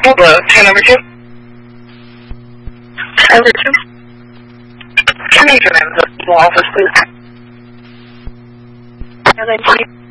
Hello, turn number 2. Number 2. Turn into the office, please. And then